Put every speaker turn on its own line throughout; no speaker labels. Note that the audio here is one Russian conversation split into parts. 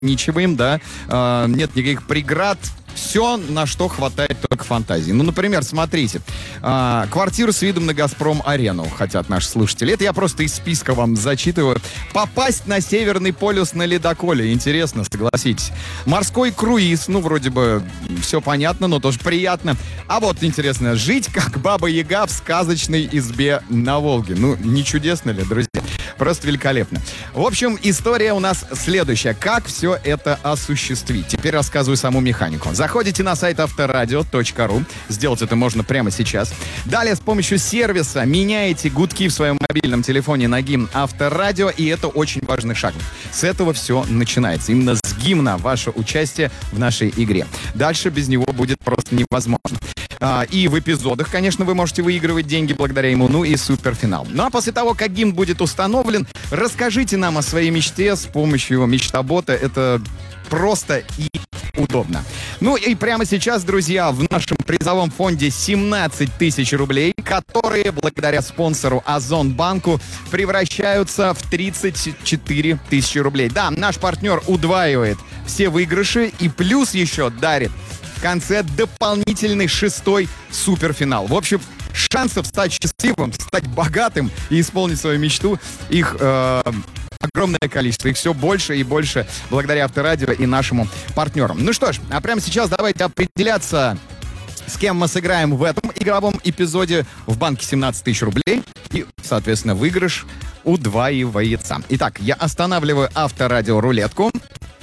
ограничиваем, да, нет никаких преград. Все, на что хватает только фантазии. Ну, например, смотрите, квартиру с видом на «Газпром-арену» хотят наши слушатели. Это я просто из списка вам зачитываю. Попасть на Северный полюс на ледоколе. Интересно, согласитесь. Морской круиз. Ну, вроде бы все понятно, но тоже приятно. А вот интересно, жить как Баба-Яга в сказочной избе на Волге. Ну, не чудесно ли, друзья? Просто великолепно. В общем, история у нас следующая. Как все это осуществить? Теперь рассказываю саму механику. Заходите на сайт авторадио.ру. Сделать это можно прямо сейчас. Далее с помощью сервиса меняете гудки в своем мобильном телефоне на гимн Авторадио. И это очень важный шаг. С этого все начинается. Именно с гимна ваше участие в нашей игре. Дальше без него будет просто невозможно. И в эпизодах, конечно, вы можете выигрывать деньги благодаря ему, ну и суперфинал. Ну а после того, как гимн будет установлен, расскажите нам о своей мечте с помощью мечтобота. Это просто и удобно. Ну и прямо сейчас, друзья, в нашем призовом фонде 17 тысяч рублей, которые благодаря спонсору Озонбанку превращаются в 34 тысячи рублей. Да, наш партнер удваивает все выигрыши и плюс еще дарит в конце дополнительный 6-й суперфинал. В общем, шансов стать счастливым, стать богатым и исполнить свою мечту, их огромное количество. Их все больше и больше благодаря Авторадио и нашему партнерам. Ну что ж, а прямо сейчас давайте определяться, с кем мы сыграем в этом игровом эпизоде. В банке 17 тысяч рублей и, соответственно, выигрыш удваивается. Итак, я останавливаю Авторадио рулетку.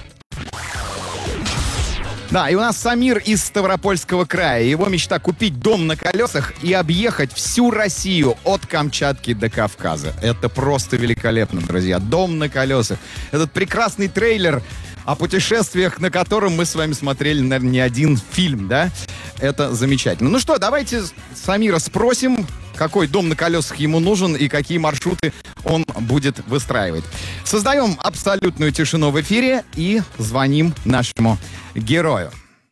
Да, и у нас Самир из Ставропольского края. Его мечта — купить дом на колесах и объехать всю Россию от Камчатки до Кавказа. Это просто великолепно, друзья. Дом на колесах. Этот прекрасный трейлер о путешествиях, на котором мы с вами смотрели, наверное, не один фильм, да? Это замечательно. Ну что, давайте Самира спросим, какой дом на колесах ему нужен и какие маршруты он будет выстраивать. Создаем абсолютную тишину в эфире и звоним нашему герою.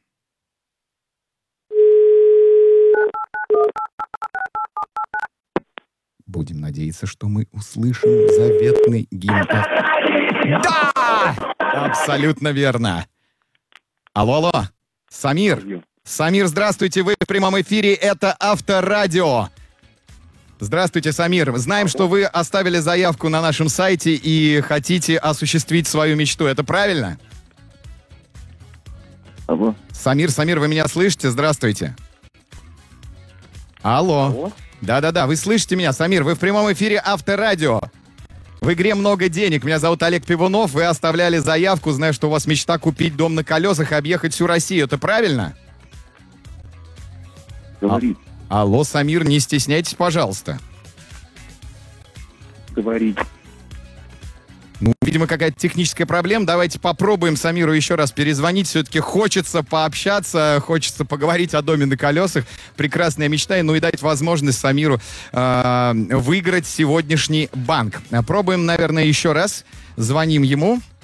Будем надеяться, что мы услышим заветный гимн. Да! Абсолютно верно. Алло, алло. Самир. Самир, здравствуйте. Вы в прямом эфире. Это Авторадио. Здравствуйте, Самир. Знаем, что вы оставили заявку на нашем сайте и хотите осуществить свою мечту. Это правильно?
Алло.
Самир, вы меня слышите? Здравствуйте. Алло. Да-да-да, вы слышите меня, Самир. Вы в прямом эфире Авторадио. В игре «Много денег». Меня зовут Олег Пивунов. Вы оставляли заявку, зная, что у вас мечта купить дом на колесах и объехать всю Россию. Это правильно?
Говорит.
Алло, Самир, не стесняйтесь, пожалуйста.
Говорит.
Ну, видимо, какая-то техническая проблема. Давайте попробуем Самиру еще раз перезвонить. Все-таки хочется пообщаться, хочется поговорить о доме на колесах. Прекрасная мечта. Ну и дать возможность Самиру выиграть сегодняшний банк. Пробуем, наверное, еще раз. Звоним ему.